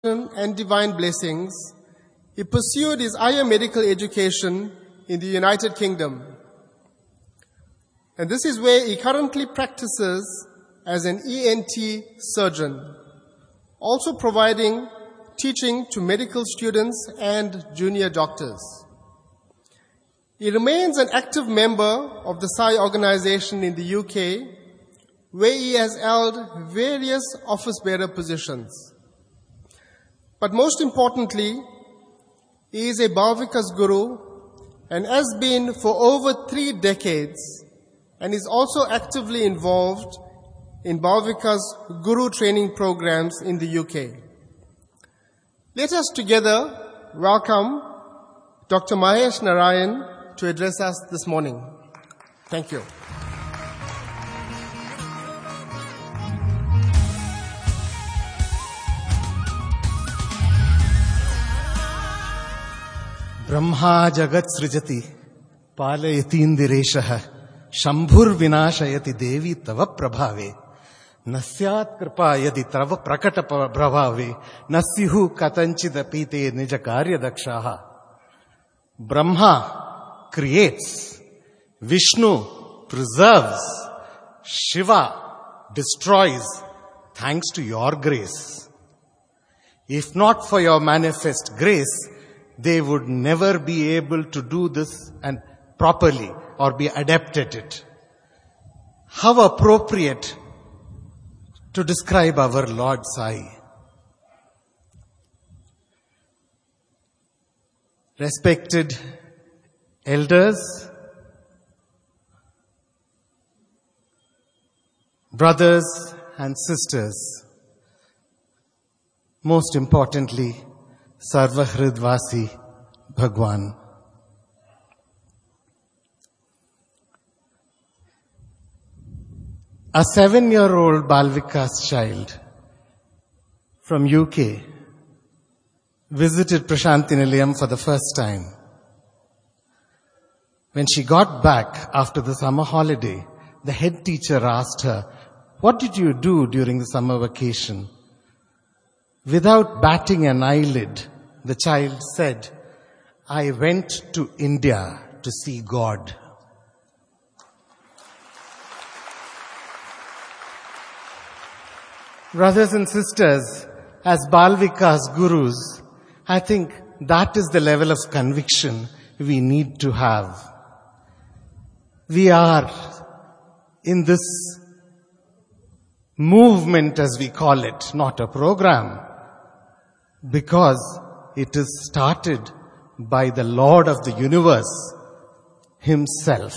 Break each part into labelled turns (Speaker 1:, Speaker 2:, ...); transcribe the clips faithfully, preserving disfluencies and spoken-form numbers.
Speaker 1: and divine blessings, he pursued his higher medical education in the United Kingdom. And this is where he currently practices as an E N T surgeon, also providing teaching to medical students and junior doctors. He remains an active member of the S A I organization in the U K, where he has held various office bearer positions. But most importantly, he is a Bhal Vikas Guru and has been for over three decades and is also actively involved in Bhal Vikas Guru training programs in the U K. Let us together welcome Doctor Mahesh Narayan to address us this morning. Thank you.
Speaker 2: Brahma jagat srijati palayatindreshaha shambhur vinashayati devi tava prabhave nasyat kripa yadi tava prakata prabhave nasyuhu katanchidapite nija karya dakshaha. Brahma creates, Vishnu preserves, Shiva destroys thanks to your grace. If not for your manifest grace, they would never be able to do this and properly or be adept at it. How appropriate to describe our Lord Sai. Respected elders, brothers and sisters, most importantly, Sarvahridvasi Bhagwan. A seven-year-old Bhal Vikas child from U K visited Prashanti Nilayam for the first time. When she got back after the summer holiday, the head teacher asked her, "What did you do during the summer vacation?" Without batting an eyelid, the child said, "I went to India to see God." Brothers and sisters, as Bhal Vikas Gurus, I think that is the level of conviction we need to have. We are in this movement, as we call it, not a program, because it is started by the Lord of the universe himself.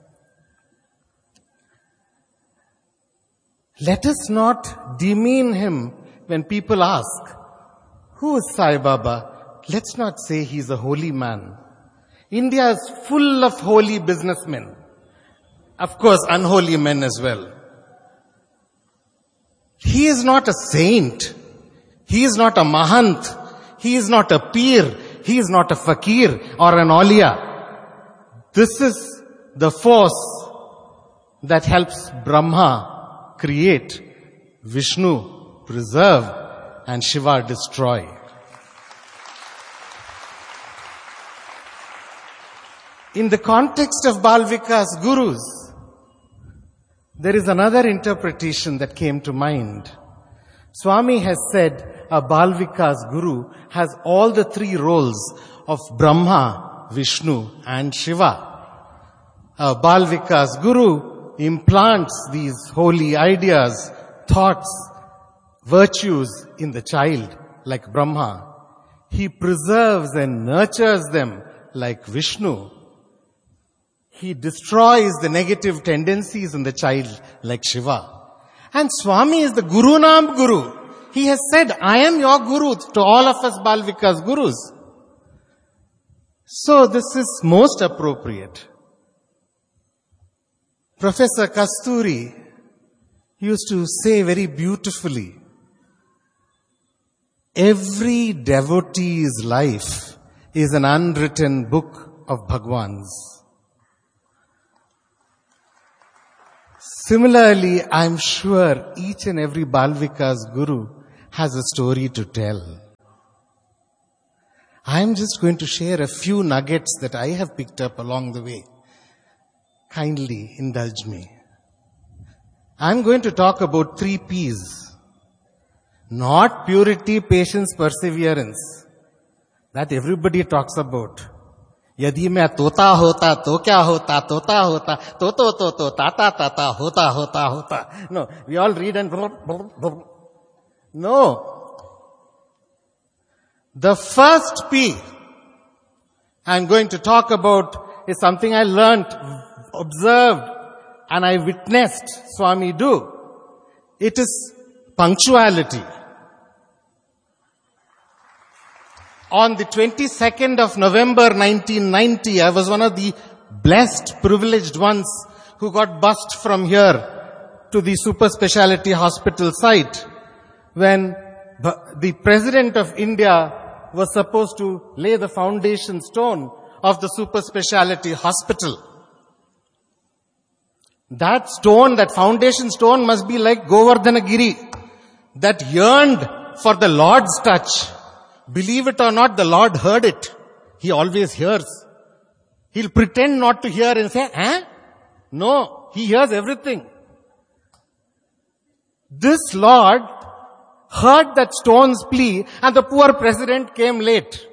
Speaker 2: Let us not demean him when people ask, "Who is Sai Baba?" Let's not say he's a holy man. India is full of holy businessmen. Of course, unholy men as well. He is not a saint. He is not a mahant. He is not a peer. He is not a fakir or an aulia. This is the force that helps Brahma create, Vishnu preserve, and Shiva destroy. In the context of Bhal Vikas Gurus, there is another interpretation that came to mind. Swami has said a Bhal Vikas Guru has all the three roles of Brahma, Vishnu and Shiva. A Bhal Vikas Guru implants these holy ideas, thoughts, virtues in the child like Brahma. He preserves and nurtures them like Vishnu. He destroys the negative tendencies in the child like Shiva. And Swami is the Guru Nam Guru. He has said, "I am your Guru," to all of us Bhal Vikas Gurus. So this is most appropriate. Professor Kasturi used to say very beautifully, every devotee's life is an unwritten book of Bhagwan's. Similarly, I'm sure each and every Bhal Vikas Guru has a story to tell. I'm just going to share a few nuggets that I have picked up along the way. Kindly indulge me. I'm going to talk about three P's. Not purity, patience, perseverance. That everybody talks about. Yadi main tota hota, to kya hota, tota hota, to to to to, ta ta ta ta, hota hota hota. No, we all read and no. The first P I'm going to talk about is something I learnt, observed, and I witnessed Swami do. It is punctuality. On the twenty-second of November nineteen ninety, I was one of the blessed, privileged ones who got bussed from here to the super specialty hospital site when the President of India was supposed to lay the foundation stone of the super specialty hospital. That stone, that foundation stone must be like Govardhanagiri, that yearned for the Lord's touch. Believe it or not, the Lord heard it. He always hears. He'll pretend not to hear and say, eh? No, he hears everything. This Lord heard that stone's plea and the poor president came late.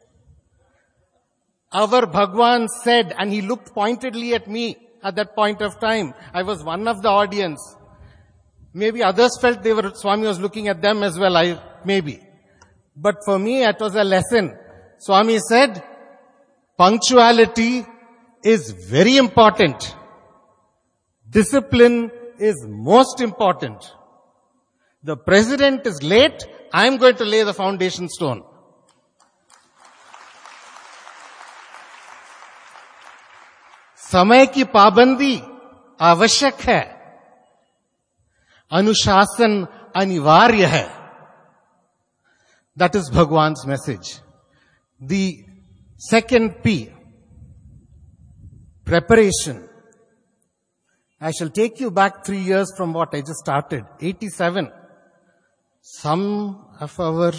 Speaker 2: Our Bhagwan said, and he looked pointedly at me at that point of time. I was one of the audience. Maybe others felt they were, Swami was looking at them as well, I, maybe. But for me, it was a lesson. Swami said, punctuality is very important. Discipline is most important. The president is late, I'm going to lay the foundation stone. समय की पाबंदी आवश्यक है. अनुशासन अनिवार्य है. That is Bhagwan's message. The second P, preparation. I shall take you back three years from what I just started, eighty-seven. Some of our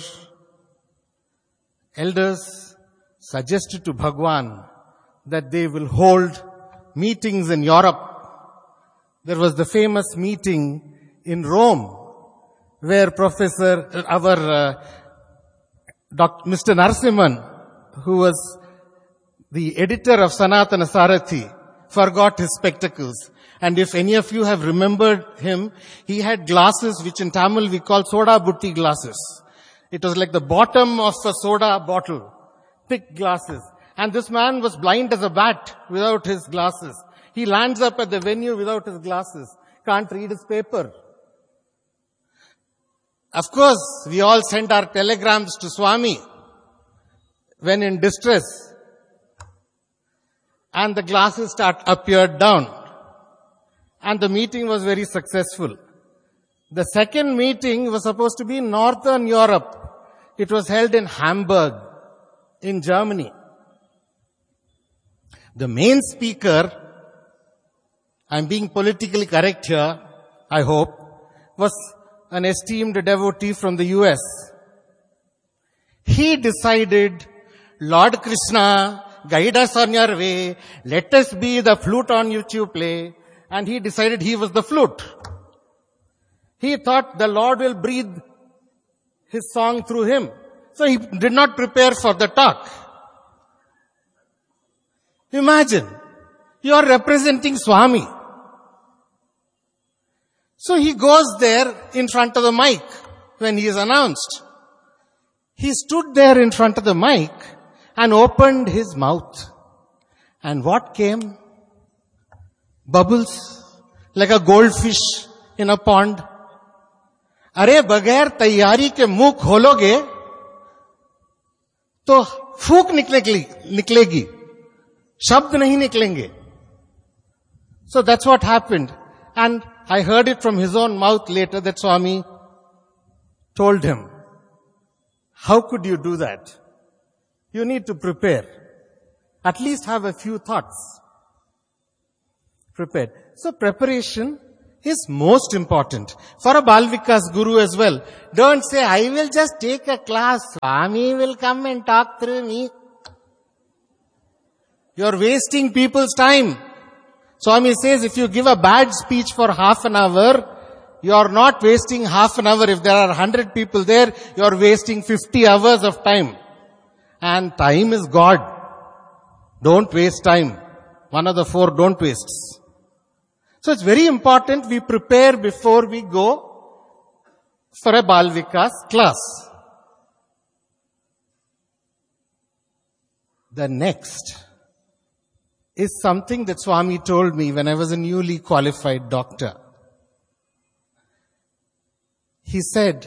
Speaker 2: elders suggested to Bhagwan that they will hold meetings in Europe. There was the famous meeting in Rome where Professor, our uh, Doctor Mister Narasimhan, who was the editor of Sanatana Sarathi, forgot his spectacles. And if any of you have remembered him, he had glasses which in Tamil we call soda butti glasses. It was like the bottom of a soda bottle, thick glasses. And this man was blind as a bat without his glasses. He lands up at the venue without his glasses, can't read his paper. Of course, we all send our telegrams to Swami when in distress. And the glasses start appeared down. And the meeting was very successful. The second meeting was supposed to be in Northern Europe. It was held in Hamburg, in Germany. The main speaker, I'm being politically correct here, I hope, was an esteemed devotee from the U S. He decided, Lord Krishna, guide us on your way, let us be the flute on which you play. And he decided he was the flute. He thought the Lord will breathe his song through him. So he did not prepare for the talk. Imagine, you are representing Swami. So he goes there in front of the mic when he is announced. He stood there in front of the mic and opened his mouth. And what came? Bubbles, like a goldfish in a pond. अरे बगैर तैयारी के मुंह खोलोगे तो फूंक निकलेगी निकलेगी शब्द नहीं निकलेंगे. So that's what happened. And I heard it from his own mouth later that Swami told him, how could you do that? You need to prepare. At least have a few thoughts prepared. So preparation is most important. For a Bal Vikas Guru as well. Don't say, I will just take a class. Swami will come and talk through me. You're wasting people's time. Swami says, if you give a bad speech for half an hour, you're not wasting half an hour. If there are one hundred people there, you're wasting fifty hours of time. And time is God. Don't waste time. One of the four don't waste. So it's very important we prepare before we go for a Bal Vikas class. The next is something that Swami told me when I was a newly qualified doctor. He said,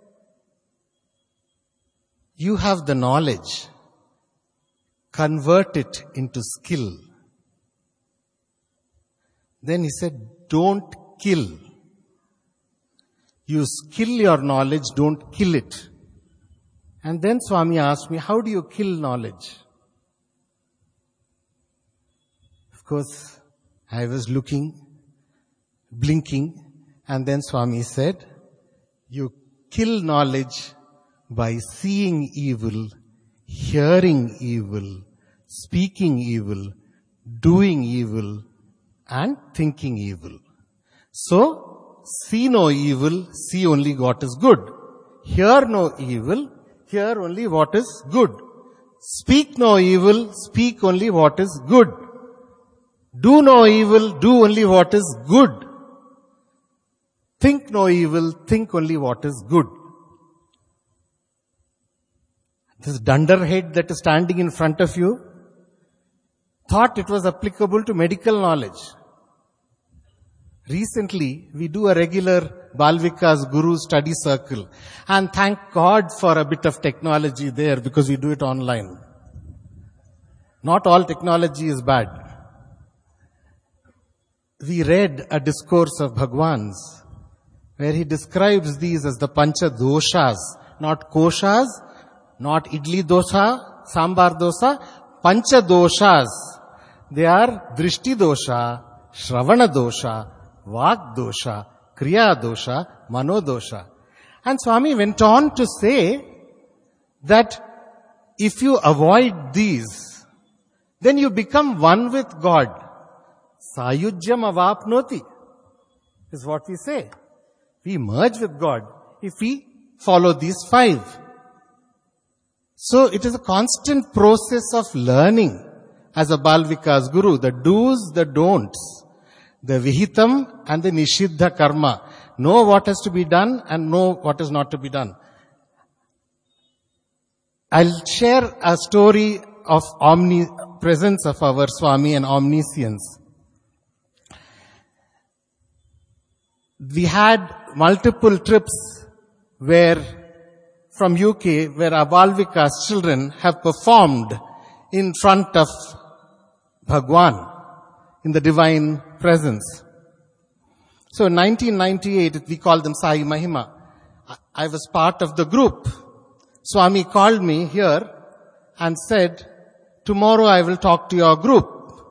Speaker 2: you have the knowledge, convert it into skill. Then he said, don't kill. You skill your knowledge, don't kill it. And then Swami asked me, how do you kill knowledge? Of course, I was looking, blinking, and then Swami said, you kill knowledge by seeing evil, hearing evil, speaking evil, doing evil, and thinking evil. So, see no evil, see only what is good. Hear no evil, hear only what is good. Speak no evil, speak only what is good. Do no evil, do only what is good. Think no evil, think only what is good. This dunderhead that is standing in front of you thought it was applicable to medical knowledge. Recently, we do a regular Bal Vikas Guru study circle, and thank God for a bit of technology there because we do it online. Not all technology is bad. We read a discourse of Bhagwan's where he describes these as the Pancha Doshas, not Koshas, not Idli Dosha, Sambar Dosha, Pancha Doshas. They are Drishti Dosha, Shravana Dosha, Vak Dosha, Kriya Dosha, Mano Dosha. And Swami went on to say that if you avoid these, then you become one with God. Sayujyam avapnoti is what we say. We merge with God if we follow these five. So it is a constant process of learning as a Bal Vikas Guru, the do's, the don'ts, the vihitam and the nishiddha karma. Know what has to be done and know what is not to be done. I'll share a story of omnipresence of our Swami and omniscience. We had multiple trips where, from U K, where our Bal Vikas children have performed in front of Bhagwan in the divine presence. So in nineteen ninety-eight, we called them Sai Mahima. I was part of the group. Swami called me here and said, tomorrow I will talk to your group.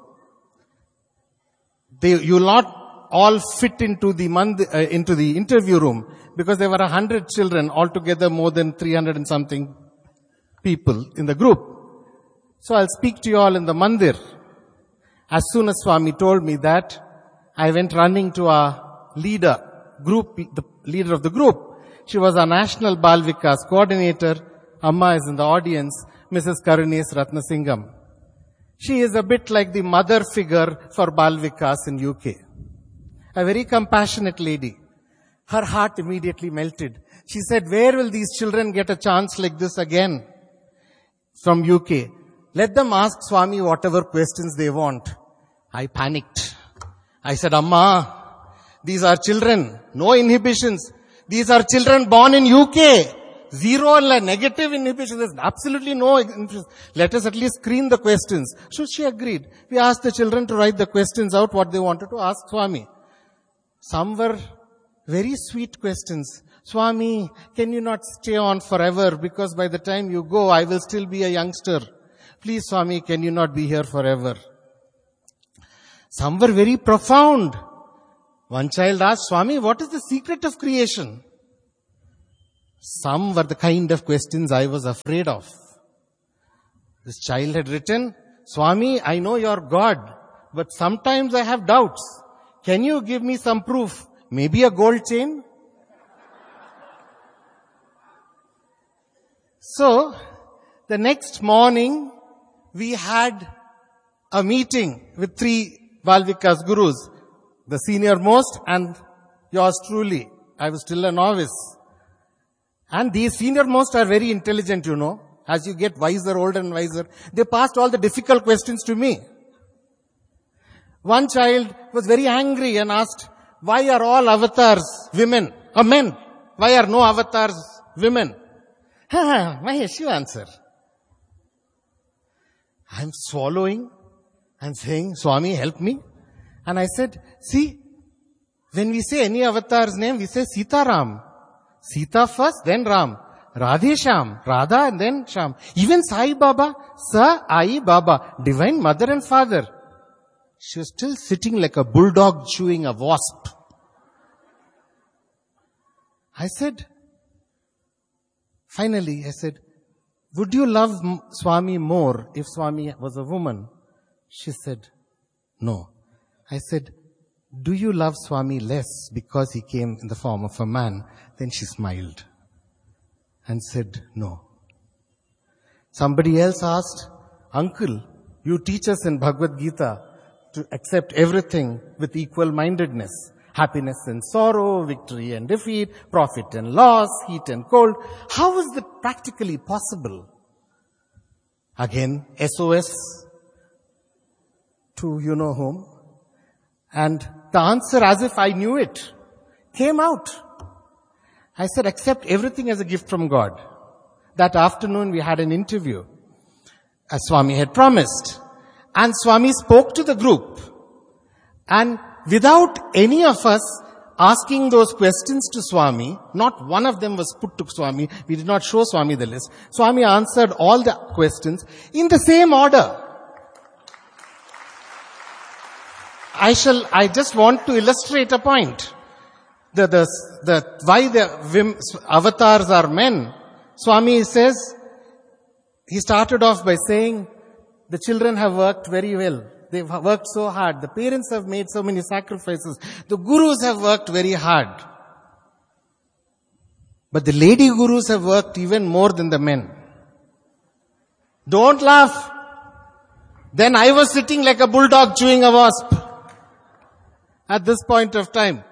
Speaker 2: They, you will not all fit into the mand- uh, into the interview room because there were a hundred children, altogether more than three hundred and something people in the group. So I'll speak to you all in the mandir. As soon as Swami told me that, I went running to our leader, group, the leader of the group. She was our national Bal Vikas coordinator. Amma is in the audience, Missus Karunes Ratnasingam. She is a bit like the mother figure for Bal Vikas in U K. A very compassionate lady. Her heart immediately melted. She said, where will these children get a chance like this again? From U K. Let them ask Swami whatever questions they want. I panicked. I said, Amma, these are children. No inhibitions. These are children born in U K. Zero negative inhibition. There's absolutely no inhibition. Let us at least screen the questions. So she agreed. We asked the children to write the questions out, what they wanted to ask Swami. Some were very sweet questions. Swami, can you not stay on forever? Because by the time you go, I will still be a youngster. Please, Swami, can you not be here forever? Some were very profound. One child asked, Swami, what is the secret of creation? Some were the kind of questions I was afraid of. This child had written, Swami, I know you're God, but sometimes I have doubts. Can you give me some proof? Maybe a gold chain? So, the next morning, we had a meeting with three Balvikas gurus, the senior most and yours truly. I was still a novice. And these senior most are very intelligent, you know. As you get wiser, older and wiser, they passed all the difficult questions to me. One child was very angry and asked, why are all avatars women or men? Why are no avatars women? Ha, Mahesh, you answer. I'm swallowing. I'm saying, Swami, help me. And I said, see, when we say any avatar's name, we say Sita Ram. Sita first, then Ram. Radhe Sham, Radha and then Sham. Even Sai Baba, Sa Ai Baba, Divine Mother and Father. She was still sitting like a bulldog chewing a wasp. I said, finally, I said, would you love Swami more if Swami was a woman? She said, no. I said, do you love Swami less because he came in the form of a man? Then she smiled and said, no. Somebody else asked, Uncle, you teach us in Bhagavad Gita to accept everything with equal mindedness. Happiness and sorrow, victory and defeat, profit and loss, heat and cold. How is that practically possible? Again, S O S to you know whom. And the answer, as if I knew it, came out. I said, accept everything as a gift from God. That afternoon we had an interview, as Swami had promised. And Swami spoke to the group. And without any of us asking those questions to Swami, not one of them was put to Swami. We did not show Swami the list. Swami answered all the questions in the same order. I shall, I just want to illustrate a point. The, the, the, why the vim, avatars are men. Swami says, he started off by saying, the children have worked very well. They've worked so hard. The parents have made so many sacrifices. The gurus have worked very hard. But the lady gurus have worked even more than the men. Don't laugh. Then I was sitting like a bulldog chewing a wasp at this point of time.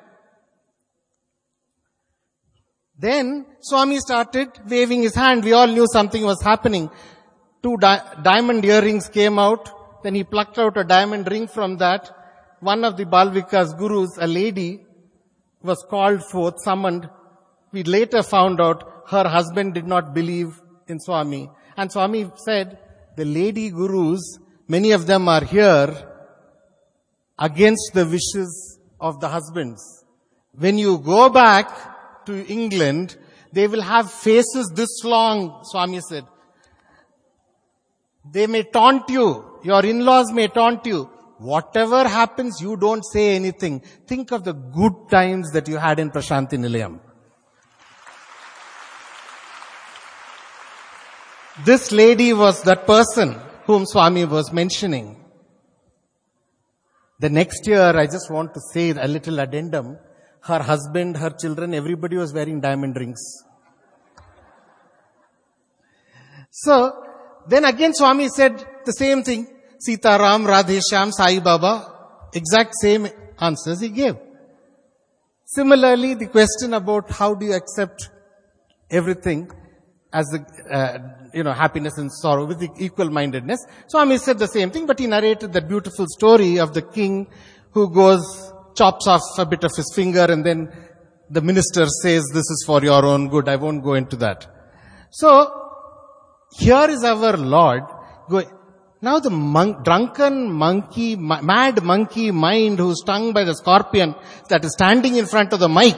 Speaker 2: Then Swami started waving his hand. We all knew something was happening. Two di- diamond earrings came out. Then he plucked out a diamond ring from that. One of the Balvika's gurus, a lady, was called forth, summoned. We later found out her husband did not believe in Swami. And Swami said, the lady gurus, many of them are here against the wishes of the husbands. When you go back to England, they will have faces this long, Swami said. They may taunt you. Your in-laws may taunt you. Whatever happens, you don't say anything. Think of the good times that you had in Prashanti Nilayam. This lady was that person whom Swami was mentioning. The next year, I just want to say a little addendum. Her husband, her children, everybody was wearing diamond rings. So, then again Swami said the same thing. Sita Ram, Radhe Sham, Sai Baba. Exact same answers he gave. Similarly, the question about how do you accept everything as the, uh, you know, happiness and sorrow with equal mindedness. Swami said the same thing, but he narrated that beautiful story of the king who goes, chops off a bit of his finger, and then the minister says, this is for your own good. I won't go into that. So, here is our Lord going. Now the monk, drunken monkey, mad monkey mind who's stung by the scorpion that is standing in front of the mic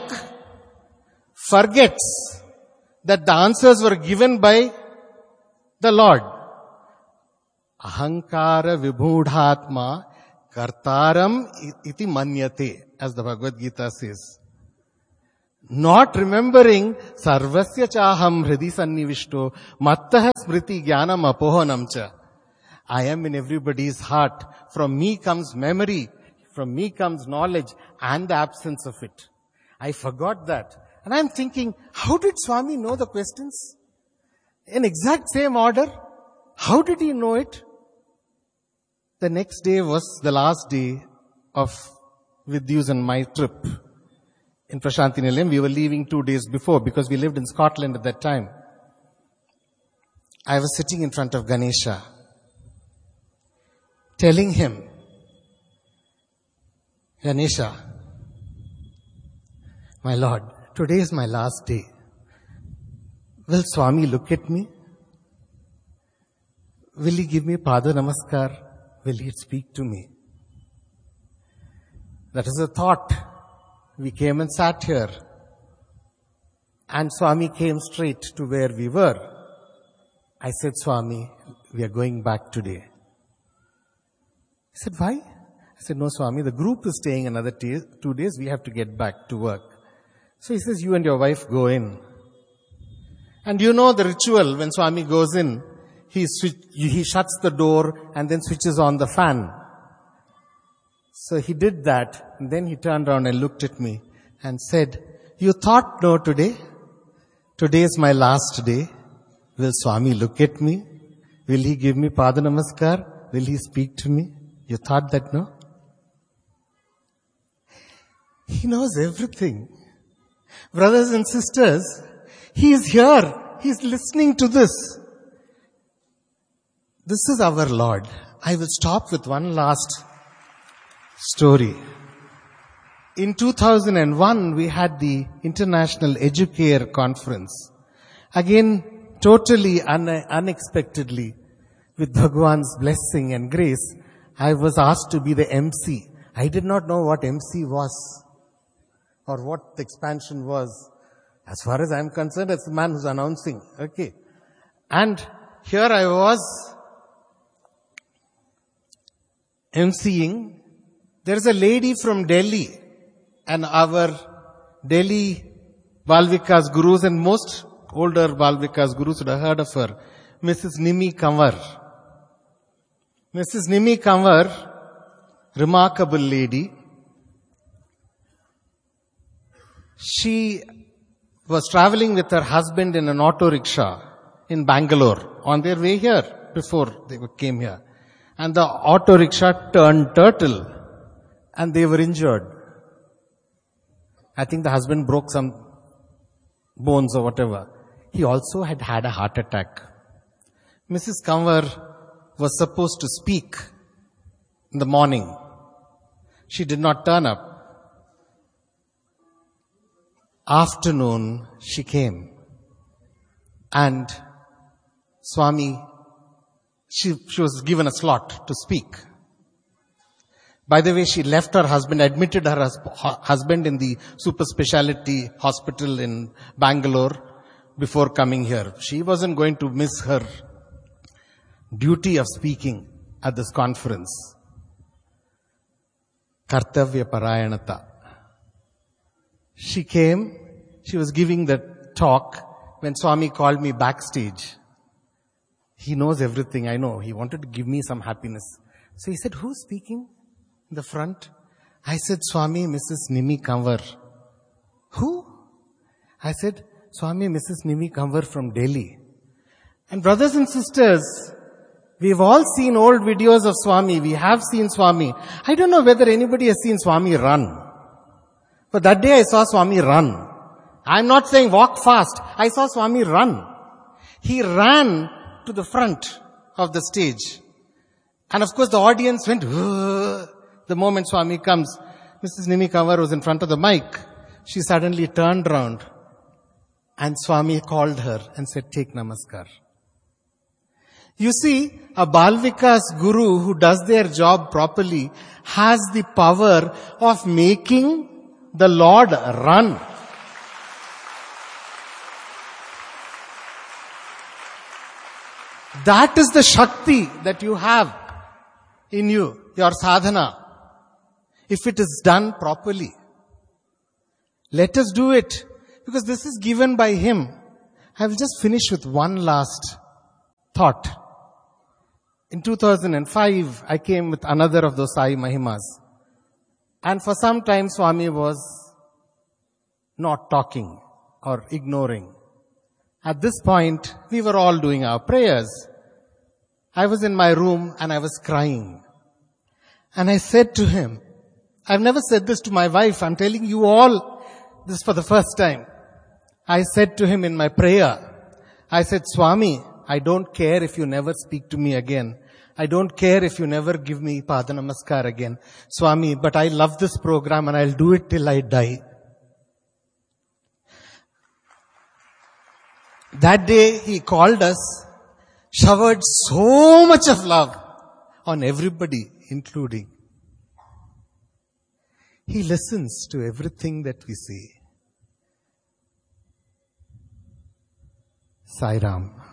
Speaker 2: forgets that the answers were given by the Lord. Ahankara vibhudhatma Kartaram iti manyate, as the Bhagavad Gita says. Not remembering sarvasya chaham hridi sannivishto mattaha smriti jnanam apohanam cha. I am in everybody's heart. From me comes memory. From me comes knowledge and the absence of it. I forgot that. And I'm thinking, how did Swami know the questions? In exact same order. How did he know it? The next day was the last day of Vidyus and my trip. In Prashanti Nilayam, we were leaving two days before because we lived in Scotland at that time. I was sitting in front of Ganesha, telling him, Ganesha, my Lord, today is my last day. Will Swami look at me? Will he give me Pada Namaskar? Will he speak to me? That is a thought. We came and sat here. And Swami came straight to where we were. I said, Swami, we are going back today. He said, why? I said, no, Swami, the group is staying another t- two days. We have to get back to work. So he says, you and your wife go in. And you know the ritual when Swami goes in, he switch, he shuts the door and then switches on the fan. So he did that, and then he turned around and looked at me and said, you thought no today? Today is my last day. Will Swami look at me? Will he give me Pada Namaskar? Will he speak to me? You thought that no? He knows everything. Brothers and sisters, he is here. He is listening to this. This is our Lord. I will stop with one last story. In two thousand one, we had the International Educare Conference. Again, totally un- unexpectedly, with Bhagwan's blessing and grace, I was asked to be the M C. I did not know what M C was or what the expansion was. As far as I am concerned, it's the man who's announcing. Okay. And here I was emceeing. There is a lady from Delhi, and our Delhi Balvikas gurus and most older Balvikas gurus would have heard of her, Missus Nimi Kanwar. Missus Nimi Kanwar, remarkable lady. She was traveling with her husband in an auto rickshaw in Bangalore on their way here before they came here. And the auto rickshaw turned turtle and they were injured. I think the husband broke some bones or whatever. He also had had a heart attack. Missus Kanwar was supposed to speak in the morning. She did not turn up. Afternoon, she came. And Swami, she, she was given a slot to speak. By the way, she left her husband, admitted her hus- husband in the super specialty hospital in Bangalore before coming here. She wasn't going to miss her duty of speaking at this conference. Kartavya Parayanata. She came, she was giving the talk when Swami called me backstage. He knows everything, I know. He wanted to give me some happiness. So he said, who's speaking in the front? I said, Swami, Missus Nimi Kanwar. Who? I said, Swami, Missus Nimi Kanwar from Delhi. And brothers and sisters, we've all seen old videos of Swami. We have seen Swami. I don't know whether anybody has seen Swami run. But that day I saw Swami run. I'm not saying walk fast. I saw Swami run. He ran to the front of the stage. And of course the audience went, Whoa. The moment Swami comes. Missus Nimi Kanwar was in front of the mic. She suddenly turned around and Swami called her and said, take namaskar. You see, a Balvikas guru who does their job properly has the power of making the Lord run. That is the Shakti that you have in you, your sadhana. if it is done properly. Let us do it, because this is given by Him. I will just finish with one last thought. In two thousand five, I came with another of those Sai Mahimas. And for some time, Swami was not talking or ignoring. At this point, we were all doing our prayers. I was in my room and I was crying. And I said to him, I've never said this to my wife, I'm telling you all this for the first time. I said to him in my prayer, I said, Swami, I don't care if you never speak to me again. I don't care if you never give me Pada Namaskar again. Swami, but I love this program and I'll do it till I die. That day he called us, showered so much of love on everybody, including. He listens to everything that we say. Sai Ram.